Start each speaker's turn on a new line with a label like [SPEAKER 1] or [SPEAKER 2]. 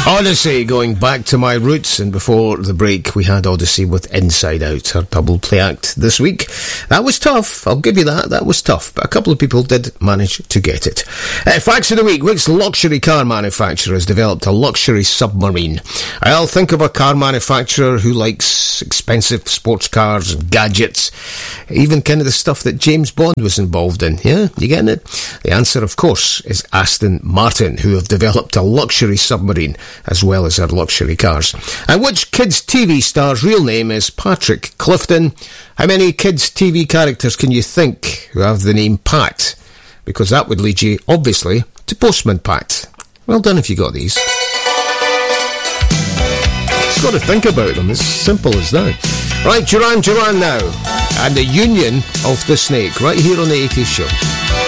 [SPEAKER 1] Odyssey, going back to my roots, and before the break we had Odyssey with Inside Out, our double play act this week. That was tough, I'll give you that was tough, but a couple of people did manage to get it. Facts of the week: which luxury car manufacturer has developed a luxury submarine? I'll think of a car manufacturer who likes expensive sports cars and gadgets, even kind of the stuff that James Bond was involved in. Yeah, you getting it? The answer, of course, is Aston Martin, who have developed a luxury submarine as well as their luxury cars. And which kids' TV star's real name is Patrick Clifton? How many kids' TV characters can you think who have the name Pat? Because that would lead you, obviously, to Postman Pat. Well done if you got these. Just got to think about them, it's simple as that. Right, Duran Duran now, and the Union of the Snake, right here on the 80s Show.